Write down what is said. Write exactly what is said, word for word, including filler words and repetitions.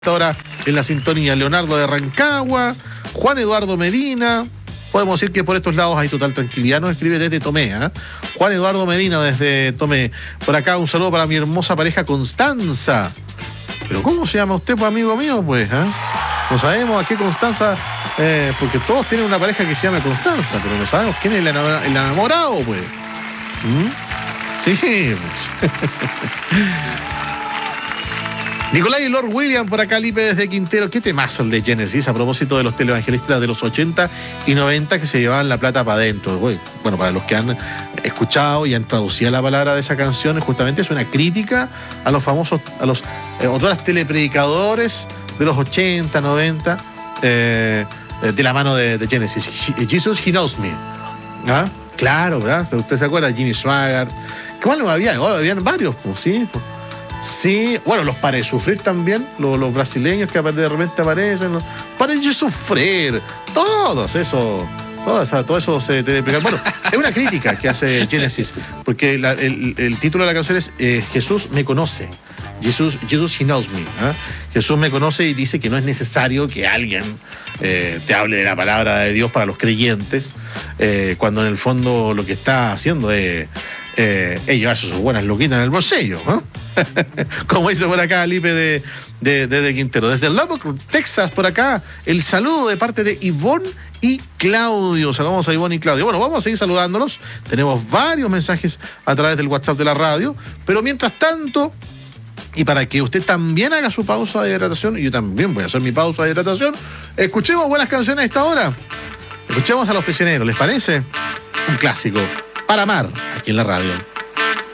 Ahora en la sintonía, Leonardo de Rancagua, Juan Eduardo Medina. Podemos decir que por estos lados hay total tranquilidad. Nos escribe desde Tomé, ¿eh? Juan Eduardo Medina desde Tomé. Por acá un saludo para mi hermosa pareja Constanza. ¿Pero cómo se llama usted, pues, amigo mío? Pues, ¿eh? No sabemos a qué Constanza, eh, porque todos tienen una pareja que se llama Constanza, pero no sabemos quién es el enamorado, el enamorado pues. ¿Mm? Sí, pues. Nicolás y Lord William por acá, Lipe desde Quintero. Qué temazo el de Genesis a propósito de los televangelistas de los ochenta y noventa que se llevaban la plata para adentro. Bueno, para los que han escuchado y han traducido la palabra de esa canción, justamente es una crítica a los famosos, a los eh, otros telepredicadores de los ochenta, noventa, eh, de la mano de, de Genesis. Jesus, He Knows Me. ¿Ah? Claro, ¿verdad? ¿Usted se acuerda? Jimmy Swaggart. ¿Cuál no había? Ahora habían varios, pues, sí, pues. Sí, bueno, los Para de Sufrir también, los, los brasileños que de repente aparecen, los Para de Sufrir, todos eso, todo eso, todo eso se te explica. Bueno, es una crítica que hace Genesis, porque la, el, el título de la canción es eh, Jesús me conoce, Jesus, Jesus He Knows Me. ¿eh? Jesús me conoce y dice que no es necesario que alguien eh, te hable de la palabra de Dios para los creyentes, eh, cuando en el fondo lo que está haciendo es eh, es llevarse sus buenas loquitas en el bolsillo, ¿eh? Como dice por acá Lipe de, de, de, de Quintero. Desde Lubbock, Texas, por acá, el saludo de parte de Ivonne y Claudio. Saludamos a Ivonne y Claudio. Bueno, vamos a seguir saludándolos. Tenemos varios mensajes a través del WhatsApp de la radio. Pero mientras tanto, y para que usted también haga su pausa de hidratación, y yo también voy a hacer mi pausa de hidratación, escuchemos buenas canciones a esta hora. Escuchemos a Los Prisioneros, ¿les parece? Un clásico. Para amar, aquí en la radio.